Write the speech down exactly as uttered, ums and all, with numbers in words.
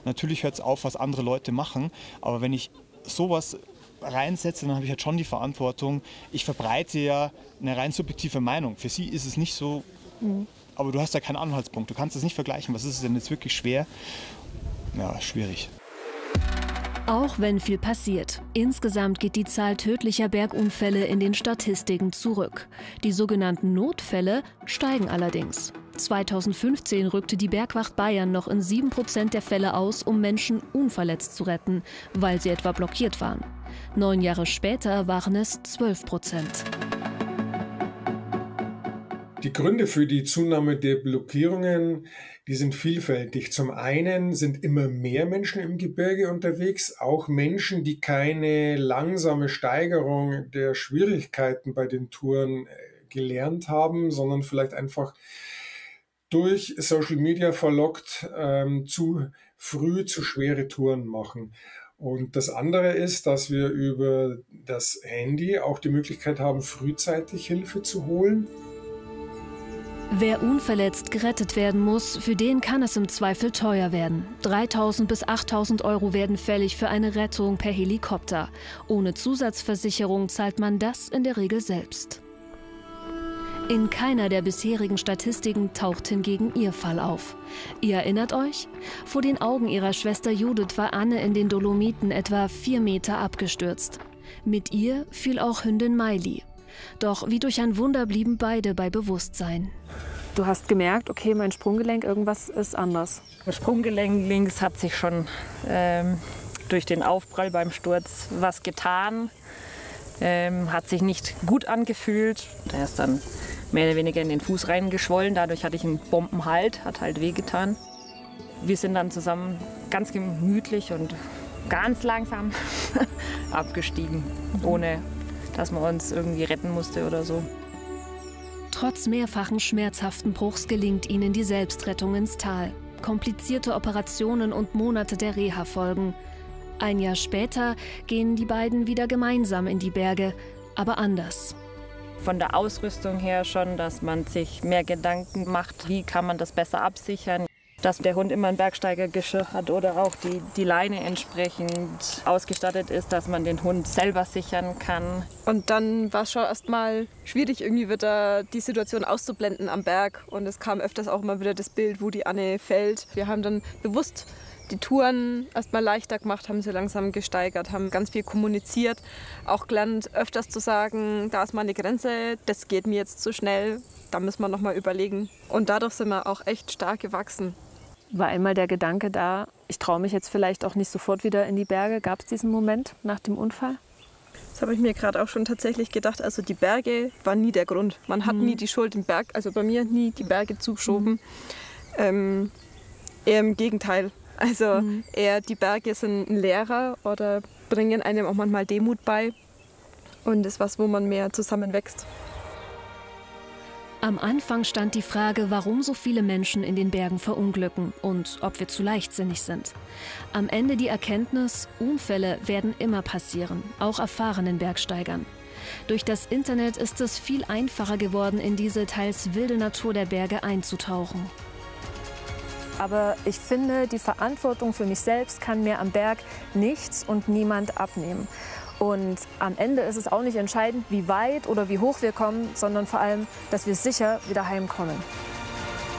Natürlich hört es auf, was andere Leute machen, aber wenn ich sowas reinsetze, dann habe ich halt schon die Verantwortung. Ich verbreite ja eine rein subjektive Meinung. Für sie ist es nicht so, mhm. aber du hast ja keinen Anhaltspunkt. Du kannst es nicht vergleichen. Was ist es denn jetzt wirklich schwer? Ja, schwierig. Auch wenn viel passiert. Insgesamt geht die Zahl tödlicher Bergunfälle in den Statistiken zurück. Die sogenannten Notfälle steigen allerdings. zweitausendfünfzehn rückte die Bergwacht Bayern noch in sieben Prozent der Fälle aus, um Menschen unverletzt zu retten, weil sie etwa blockiert waren. Neun Jahre später waren es zwölf Prozent. Die Gründe für die Zunahme der Blockierungen, die sind vielfältig. Zum einen sind immer mehr Menschen im Gebirge unterwegs, auch Menschen, die keine langsame Steigerung der Schwierigkeiten bei den Touren gelernt haben, sondern vielleicht einfach durch Social Media verlockt ähm, zu früh zu schwere Touren machen. Und das andere ist, dass wir über das Handy auch die Möglichkeit haben, frühzeitig Hilfe zu holen. Wer unverletzt gerettet werden muss, für den kann es im Zweifel teuer werden. dreitausend bis achttausend Euro werden fällig für eine Rettung per Helikopter. Ohne Zusatzversicherung zahlt man das in der Regel selbst. In keiner der bisherigen Statistiken taucht hingegen ihr Fall auf. Ihr erinnert euch? Vor den Augen ihrer Schwester Judith war Anne in den Dolomiten etwa vier Meter abgestürzt. Mit ihr fiel auch Hündin Maili. Doch wie durch ein Wunder blieben beide bei Bewusstsein. Du hast gemerkt, okay, mein Sprunggelenk, irgendwas ist anders. Das Sprunggelenk links hat sich schon ähm, durch den Aufprall beim Sturz was getan. Ähm, hat sich nicht gut angefühlt. Der ist dann mehr oder weniger in den Fuß reingeschwollen. Dadurch hatte ich einen Bombenhalt, hat halt wehgetan. Wir sind dann zusammen ganz gemütlich und ganz langsam abgestiegen, ohne dass man uns irgendwie retten musste oder so. Trotz mehrfachen schmerzhaften Bruchs gelingt ihnen die Selbstrettung ins Tal. Komplizierte Operationen und Monate der Reha folgen. Ein Jahr später gehen die beiden wieder gemeinsam in die Berge, aber anders. Von der Ausrüstung her schon, dass man sich mehr Gedanken macht, wie kann man das besser absichern. Dass der Hund immer ein Bergsteigergeschirr hat oder auch die, die Leine entsprechend ausgestattet ist, dass man den Hund selber sichern kann. Und dann war es schon erstmal schwierig, irgendwie wieder die Situation auszublenden am Berg. Und es kam öfters auch immer wieder das Bild, wo die Anne fällt. Wir haben dann bewusst die Touren erstmal leichter gemacht, haben sie langsam gesteigert, haben ganz viel kommuniziert. Auch gelernt, öfters zu sagen, da ist mal eine Grenze, das geht mir jetzt zu schnell, da müssen wir noch mal überlegen. Und dadurch sind wir auch echt stark gewachsen. War einmal der Gedanke da, ich traue mich jetzt vielleicht auch nicht sofort wieder in die Berge? Gab es diesen Moment nach dem Unfall? Das habe ich mir gerade auch schon tatsächlich gedacht. Also die Berge waren nie der Grund. Man hat mhm. nie die Schuld im Berg, also bei mir nie die Berge zugeschoben. Mhm. Ähm, eher im Gegenteil. Also mhm. eher die Berge sind ein Lehrer oder bringen einem auch manchmal Demut bei. Und ist was, wo man mehr zusammenwächst. Am Anfang stand die Frage, warum so viele Menschen in den Bergen verunglücken und ob wir zu leichtsinnig sind. Am Ende die Erkenntnis, Unfälle werden immer passieren, auch erfahrenen Bergsteigern. Durch das Internet ist es viel einfacher geworden, in diese teils wilde Natur der Berge einzutauchen. Aber ich finde, die Verantwortung für mich selbst kann mir am Berg nichts und niemand abnehmen. Und am Ende ist es auch nicht entscheidend, wie weit oder wie hoch wir kommen, sondern vor allem, dass wir sicher wieder heimkommen.